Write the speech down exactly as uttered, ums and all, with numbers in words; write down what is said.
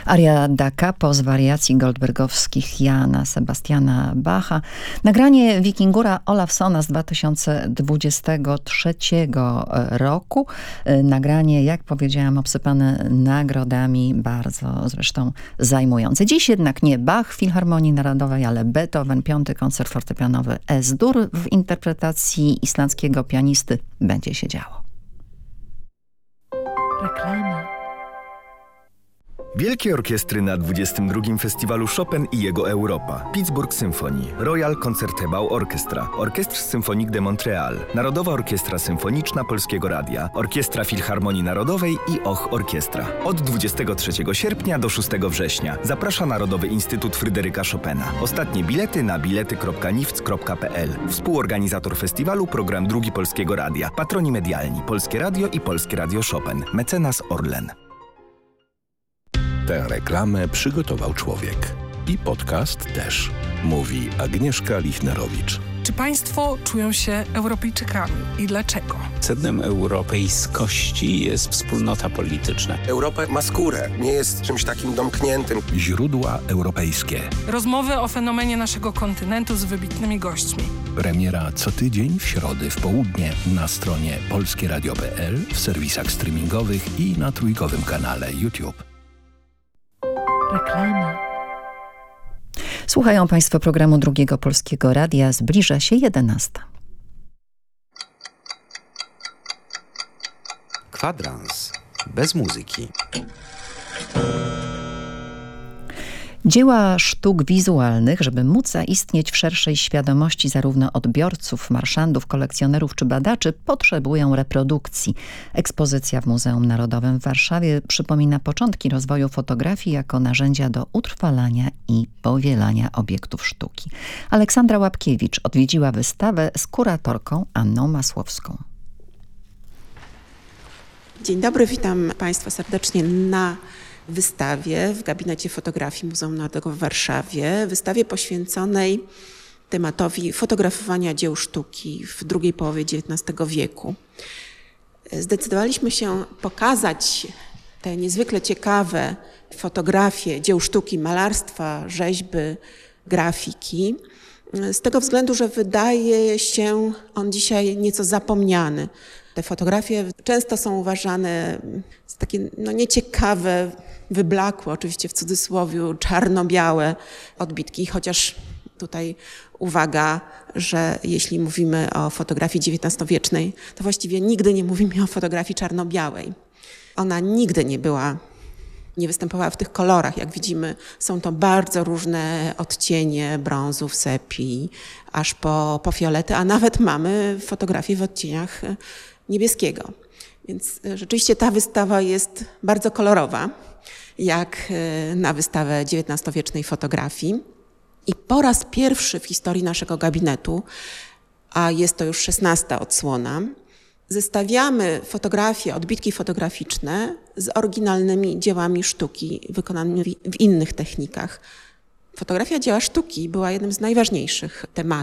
Aria da capo z wariacji goldbergowskich Jana Sebastiana Bacha. Nagranie Wikingura Olafsona z dwa tysiące dwudziestego trzeciego roku. Nagranie, jak powiedziałam, obsypane nagrodami, bardzo zresztą zajmujące. Dziś jednak nie Bach w Filharmonii Narodowej, ale Beethoven, piąty koncert fortepianowy Es-Dur w interpretacji islandzkiego pianisty będzie się działo. Reklama. Wielkie orkiestry na dwudziestym drugim Festiwalu Chopin i jego Europa. Pittsburgh Symphony, Royal Concertgebouw Orchestra, Orchestre Symphonique de Montréal, Narodowa Orkiestra Symfoniczna Polskiego Radia, Orkiestra Filharmonii Narodowej i Och Orkiestra. Od dwudziestego trzeciego sierpnia do szóstego września. Zaprasza Narodowy Instytut Fryderyka Chopina. Ostatnie bilety na bilety kropka nifc kropka pe el. Współorganizator festiwalu Program Drugi Polskiego Radia. Patroni medialni Polskie Radio i Polskie Radio Chopin. Mecenas Orlen. Tę reklamę przygotował człowiek. I podcast też. Mówi Agnieszka Lichnerowicz. Czy państwo czują się Europejczykami i dlaczego? Sednem europejskości jest wspólnota polityczna. Europa ma skórę, nie jest czymś takim domkniętym. Źródła europejskie. Rozmowy o fenomenie naszego kontynentu z wybitnymi gośćmi. Premiera co tydzień w środę w południe na stronie polskie radio kropka pe el, w serwisach streamingowych i na trójkowym kanale YouTube. Reklama. Słuchają Państwo programu Drugiego Polskiego Radia. Zbliża się jedenasta. Kwadrans bez muzyki. Dzieła sztuk wizualnych, żeby móc zaistnieć w szerszej świadomości zarówno odbiorców, marszandów, kolekcjonerów czy badaczy, potrzebują reprodukcji. Ekspozycja w Muzeum Narodowym w Warszawie przypomina początki rozwoju fotografii jako narzędzia do utrwalania i powielania obiektów sztuki. Aleksandra Łapkiewicz odwiedziła wystawę z kuratorką Anną Masłowską. Dzień dobry, witam Państwa serdecznie na wystawie w gabinecie fotografii Muzeum Narodowego w Warszawie. Wystawie poświęconej tematowi fotografowania dzieł sztuki w drugiej połowie dziewiętnastego wieku. Zdecydowaliśmy się pokazać te niezwykle ciekawe fotografie dzieł sztuki, malarstwa, rzeźby, grafiki, z tego względu, że wydaje się on dzisiaj nieco zapomniany. Te fotografie często są uważane za takie no, nieciekawe, wyblakłe, oczywiście w cudzysłowie, czarno-białe odbitki, chociaż tutaj uwaga, że jeśli mówimy o fotografii dziewiętnastowiecznej, to właściwie nigdy nie mówimy o fotografii czarno-białej. Ona nigdy nie była, nie występowała w tych kolorach. Jak widzimy, są to bardzo różne odcienie brązów, sepii, aż po, po fiolety, a nawet mamy fotografie w odcieniach niebieskiego. Więc rzeczywiście ta wystawa jest bardzo kolorowa, jak na wystawę dziewiętnastowiecznej fotografii. I po raz pierwszy w historii naszego gabinetu, a jest to już szesnasta odsłona, zestawiamy fotografie, odbitki fotograficzne z oryginalnymi dziełami sztuki wykonanymi w innych technikach. Fotografia dzieła sztuki była jednym z najważniejszych tematów